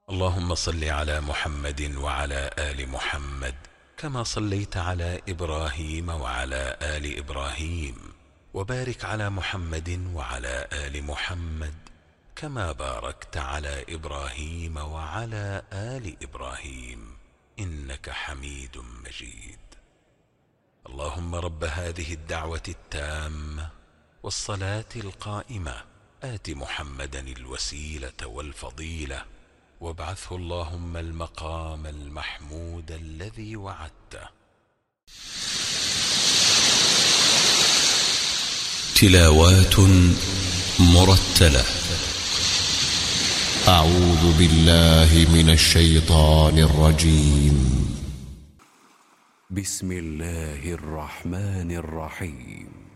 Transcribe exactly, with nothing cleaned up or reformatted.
اللهم صل على محمد وعلى آل محمد كما صليت على إبراهيم وعلى آل إبراهيم، وبارك على محمد وعلى آل محمد كما باركت على إبراهيم وعلى آل إبراهيم إنك حميد مجيد. اللهم رب هذه الدعوة التامة والصلاة القائمة آت محمدا الوسيلة والفضيلة، وابعثه اللهم المقام المحمود الذي وعدته. تلاوات مرتلة. أعوذ بالله من الشيطان الرجيم. بسم الله الرحمن الرحيم.